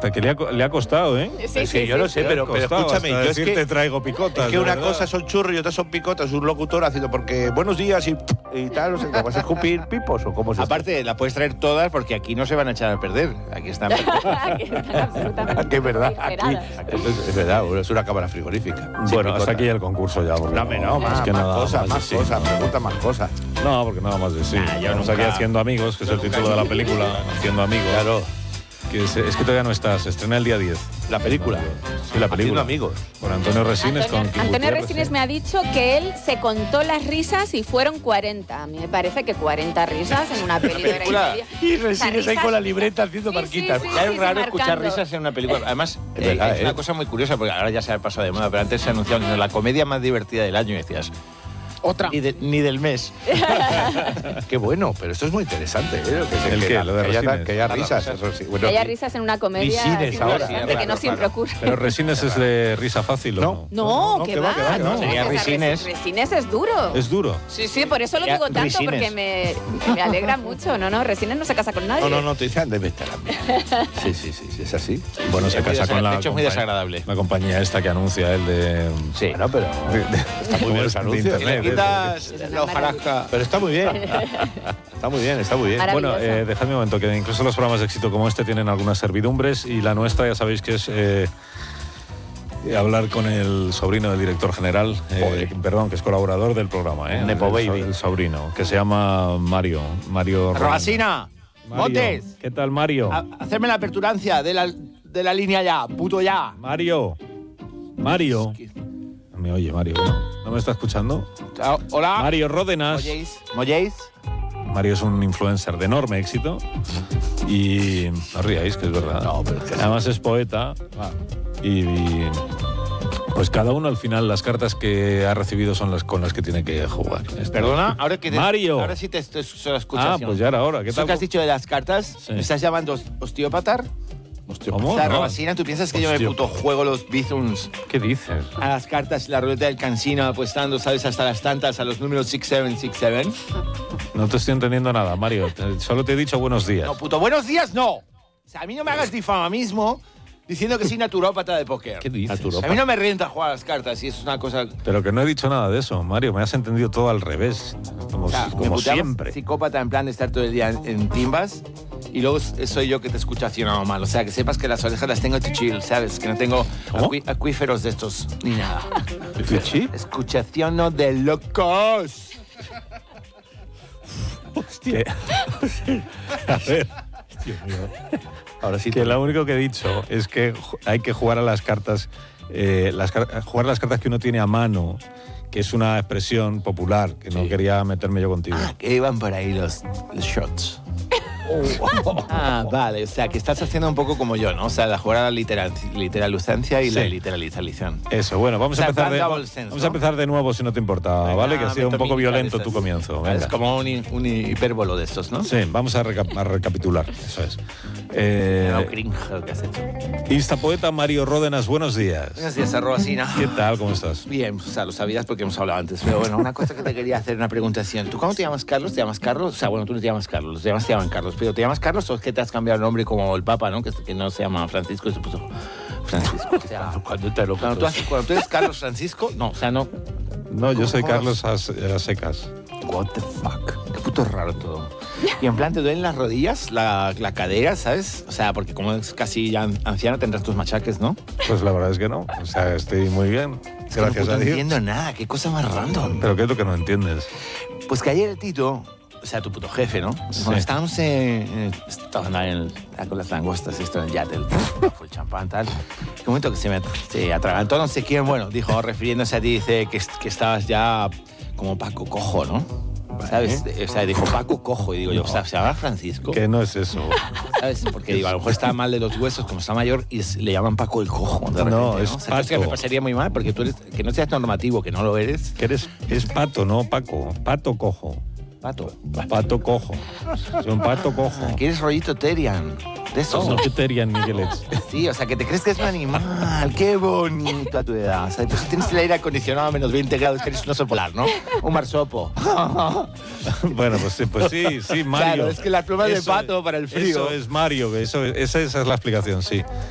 hasta que le ha costado, ¿eh? Sí, Es que yo no sé, pero escúchame, yo es que te traigo picotas. Es que de una verdad. cosa son churros y otra son picotas. Un locutor haciendo porque buenos días y tal, no sé, ¿vas a escupir pipos o cómo se Aparte, la puedes traer todas porque aquí no se van a echar a perder. Aquí están. Aquí están absolutamente Que es verdad, aquí, refrigeradas. es verdad, es una cámara frigorífica. Bueno, hasta aquí el concurso ya. porque No, es que más nada cosas, más de sí. pregunta más cosas. No, porque nada más de sí. Nah, yo Estamos nunca- aquí Haciendo Amigos, que es el título de la película, Haciendo Amigos. Claro, Que es que todavía no está, se estrena el día 10. la película. Sí, la Haciendo película. amigos. Con Antonio Resines. Antonio con Resines Gutiérrez, me ha dicho que él se contó las risas y fueron 40. A mí me parece que 40 risas en una peli de hora y película. media. Y O sea, Resines ahí risas- con la libreta haciendo Sí, marquitas. sí, Ya es raro marcando. escuchar risas en una película. Además, Es verdad, es una cosa muy curiosa, porque ahora ya se ha pasado de moda, pero antes se anunciaba la comedia más divertida del año y decías, Otra. ni del mes. Qué bueno, pero esto es muy interesante. ¿Eh? ¿El qué? Lo de Resines. Que haya Ah, risas. no, eso sí. Que Bueno, haya risas en una comedia Resines es ahora. interesante, que no Raro, siempre ocurre. Pero Resines es de risa fácil, ¿o no? No, que va. que va. Sería Resines. Resines es duro. Es duro. Sí, sí, por eso lo Ya, digo tanto, Resines. porque me alegra mucho. No, Resines no se casa con nadie. No, te dicen debe estar Sí, es así. Bueno, se Es muy casa con la de hecho, es muy desagradable. la compañía esta que anuncia el de... Sí. Bueno, pero está muy bien ese de anuncio. Si le internet. quitas una la hojarasca. Pero está muy bien. Está muy bien, está muy bien. Maravilloso. Bueno, dejadme un momento, que incluso los programas de éxito como este tienen algunas servidumbres y la nuestra ya sabéis que es hablar con el sobrino del director general, perdón, que es colaborador del programa, Nepo baby. el sobrino, que se llama Mario Robasina, Mario. Montes, ¿Qué tal, Mario? hacerme la aperturancia de la línea ya, puto ya. Mario. No me oye, Mario. ¿No me está escuchando? Hola. Mario Ródenas. ¿Molléis? Mario es un influencer de enorme éxito y no ríais, que es verdad. No, pero es que- Además es poeta y pues cada uno al final las cartas que ha recibido son las con las que tiene que jugar. Perdona, ahora que Mario. Ahora sí te escuchas. Pues ya era hora. ¿Qué ¿Eso tal? que has dicho de las cartas? Sí. ¿Me estás llamando osteópata? ¿Cómo? O sea, No. Robasina, ¿tú piensas que yo me Osteópata. puto juego los bizums ¿Qué dices? a las cartas y la ruleta del cansino apostando, sabes, hasta las tantas a los números 6767? No te estoy entendiendo nada, Mario. Solo te he dicho buenos días. No, puto, buenos días, no. O sea, a mí no me hagas difamamismo diciendo que soy naturópata de póker. ¿Qué dices? A mí no me renta jugar a las cartas y eso es una cosa... Pero que no he dicho nada de eso, Mario. Me has entendido todo al revés. Como, O sea, me como puteabas siempre. psicópata en plan de estar todo el día en timbas y luego soy yo que te escucho accionado mal. O sea, que sepas que las orejas las tengo to chill, ¿sabes? Que no tengo ¿Cómo? acuíferos de estos ni nada. ¿Sí? Escuchación de locos. Que- A ver, Ahora sí. que lo único que he dicho es que hay que jugar a las cartas, jugar las cartas que uno tiene a mano, que es una expresión popular, que no quería meterme yo contigo. Ah, que iban por ahí los shots. Ah, vale, o sea, que estás haciendo un poco como yo, ¿no? O sea, de jugar a la literalucencia y la Sí. literalización. Eso, bueno, vamos, O sea, a empezar plan double sense, vamos a ¿no? empezar de nuevo si no te importa, ¿vale? Que ha sido un poco violento tu comienzo. Venga. Es como un hipérbolo de estos, ¿no? Sí, vamos a recapitular, eso es. No, cringe lo que has hecho. Instapoeta Mario Ródenas, buenos días. Buenos días, Robasina. ¿Qué tal? ¿Cómo estás? Bien, o sea, lo sabías porque hemos hablado antes. Pero bueno, una cosa que te quería hacer, una preguntación. ¿Tú cómo te llamas Carlos? ¿Te llamas Carlos? O sea, bueno, tú no te llamas Carlos, los demás te llaman Carlos. Pero ¿te llamas Carlos o es que te has cambiado el nombre como el Papa, ¿no? Que no se llama Francisco y se puso Francisco. O sea, Cuando te lo cuando tú eres Carlos Francisco, no, o sea, no. No, yo soy ¿Cómo Carlos a secas. What the fuck. Qué puto raro todo. Y en plan, ¿te duelen las rodillas, la cadera, sabes? O sea, porque como es casi ya anciano tendrás tus machaques, ¿no? Pues la verdad es que no. O sea, estoy muy bien. Es que Gracias no a Dios. entiendo nada, qué cosa más random. ¿Pero qué es lo que no entiendes? Pues que ayer el Tito, o sea, tu puto jefe, ¿no? Sí. Cuando estábamos estaban ahí con las langostas, esto en el yate, el champán, tal. Un momento que se atragantó no sé quién, bueno, dijo, refiriéndose a ti, dice que estabas ya como Paco Cojo, ¿no? ¿Sabes? O sea, dijo Paco Cojo, y digo yo, o sea, ¿se llama Francisco? Que no es eso. ¿Sabes? Porque digo, a lo mejor está mal de los huesos, como está mayor, y le llaman Paco el Cojo. De repente, No, es O sea, es que Paco. me pasaría muy mal, porque tú eres, que no seas normativo, que no lo eres. Que es pato, no Paco. Pato cojo. Pato. Pato cojo. Es un pato cojo. Que eres rollito Terian. De esos, No, que Terian Miguelets. Sí, o sea, que te crees que es un animal. Qué bonito a tu edad. O sea, pues tienes el aire acondicionado a menos 20 grados, que eres un oso polar, ¿no? Un marsopo. Bueno, pues sí, Mario. Claro, es que las plumas de Eso- pato para el frío. Eso es Mario, esa es la explicación, sí.